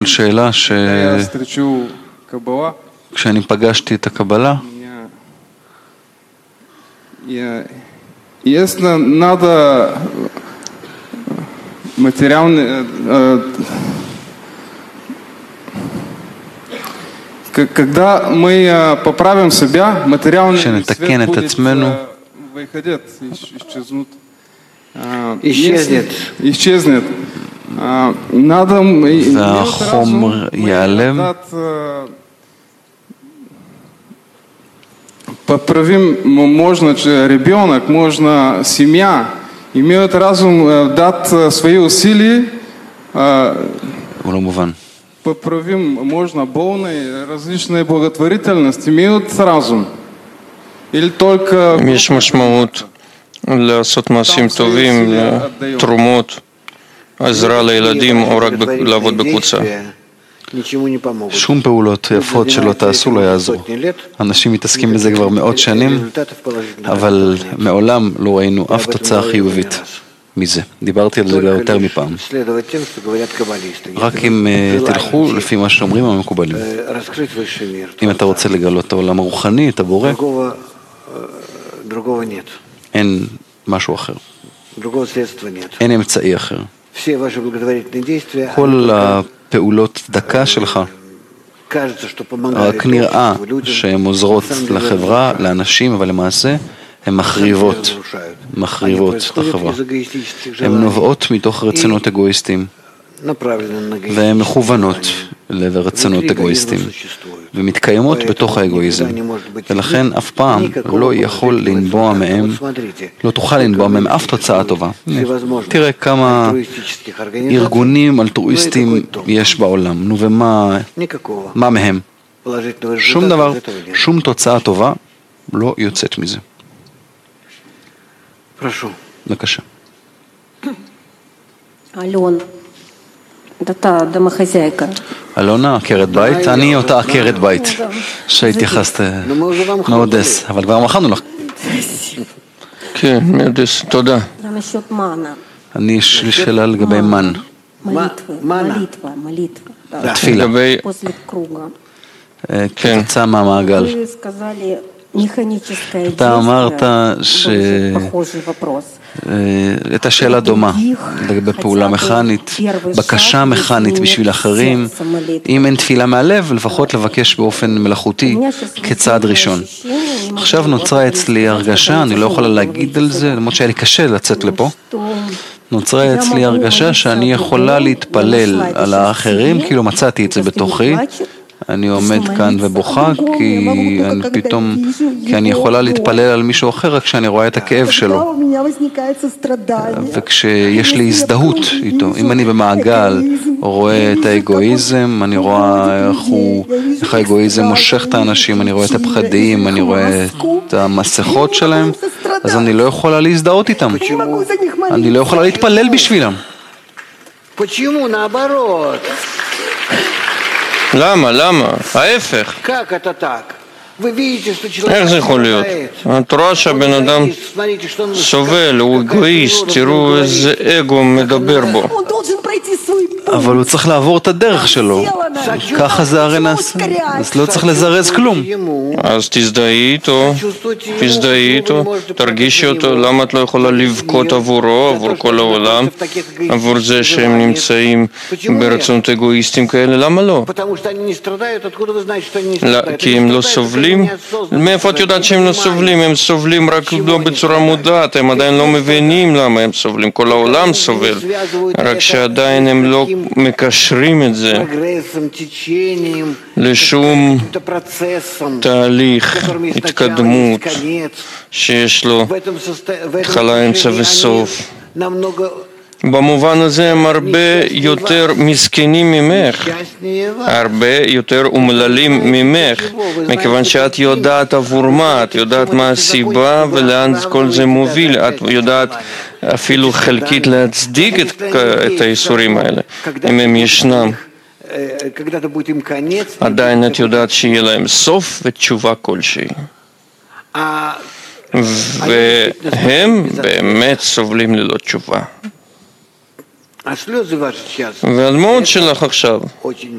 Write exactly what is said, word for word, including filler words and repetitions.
שאלה שכשאני פגשתי את הקבלה, если надо материальный, когда мы поправим себя, материальный свет будет выходить, исчезнут, исчезнет, исчезнет. надо והחומר ייעלם, поправим можно ребенок, можно семья, имеют разум дать свои усилия, הוא לא מובן. поправим можно полные различные благотворительности, имеют разум. или только יש משמעות לעשות מעשים טובים, תרומות, עזרה לילדים או רק לעבוד בקבוצה. שום פעולות יפות שלא תעשו לא יעזרו. אנשים מתעסקים בזה כבר מאות שנים, אבל מעולם לא ראינו אף תוצאה חיובית מזה. דיברתי על זה יותר מפעם. רק אם תלכו לפי מה שאומרים המקובלים. אם אתה רוצה לגלות את העולם הרוחני, את הבורא, אין משהו אחר. אין אמצעי אחר. כל הפעולות דקה שלך רק נראה שהן עוזרות לחברה, לאנשים, אבל למעשה הן מחריבות, מחריבות את החברה. הן נובעות מתוך רצונות אגואיסטיים, והן מכוונות לרצונות אגואיסטיים, ומתקיימות בתוך האגואיזם, ולכן אף פעם לא יכול לנבוע מהם, לא תוכל לנבוע מהם אף תוצאה טובה. תראה כמה ארגונים אלטרואיסטיים יש בעולם, נו ומה מה מהם? שום דבר, שום תוצאה טובה לא יוצאת מזה. בבקשה. אלון, אתה דמחזייקה. אלונה, עקרת בית, אני אותה עקרת בית שהתייחסת מאודס, אבל כבר אמרנו לך. כן, מאודס, תודה. אני יש לי שאלה לגבי מן. תפילה. כתוצאה מהמעגל. אתה אמרת ש... הייתה שאלה דומה לגבי פעולה מכנית, בקשה מכנית בשביל אחרים, אם אין תפילה מהלב, לפחות לבקש באופן מלאכותי כצעד ראשון. עכשיו נוצרה אצלי הרגשה, אני לא יכולה להגיד על זה, למרות שהיה לי קשה לצאת לפה, נוצרה אצלי הרגשה שאני יכולה להתפלל על האחרים, כאילו מצאתי את זה בתוכי, אני עומד כאן ובוכה כי אני פתאום, כי אני יכולה להתפלל על מישהו אחר רק כשאני רואה את הכאב שלו. וכשיש לי הזדהות איתו, אם אני במעגל רואה את האגואיזם, אני רואה איך הוא, איך האגואיזם מושך את האנשים, אני רואה את הפחדים, אני רואה את המסכות שלהם, אז אני לא יכולה להזדהות איתם. אני לא יכולה להתפלל בשבילם. למה? למה? ההפך. איך זה יכול להיות? את רואה שהבן אדם סובל, הוא אגואיסט, תראו איזה אגו מדבר בו. אבל הוא צריך לעבור את הדרך שלו, ככה זה הרי נעשה, אז לא צריך לזרז כלום. אז תזדהי איתו, תזדהי איתו, תרגישי אותו, למה את לא יכולה לבכות עבורו, עבור כל העולם, עבור זה שהם נמצאים ברצונות אגואיסטים כאלה, למה לא? כי הם לא סובלים? מאיפה את יודעת שהם לא סובלים? הם סובלים רק לא בצורה מודעת, הם עדיין לא מבינים למה הם סובלים, כל העולם סובל, רק שעדיין הם לא מקשרים את זה לשום תהליך, התקדמות שיש לו התחלה, אמצע וסוף. במובן הזה הם הרבה יותר מסכנים ממך, הרבה יותר אומללים ממך, מכיוון שאת יודעת עבור מה, את יודעת מה הסיבה ולאן כל זה מוביל, את יודעת אפילו חלקית להצדיק את, את האיסורים האלה, אם הם ישנם. עדיין את יודעת שיהיה להם סוף ותשובה כלשהי. והם באמת סובלים ללא תשובה. והדמעות שלך עכשיו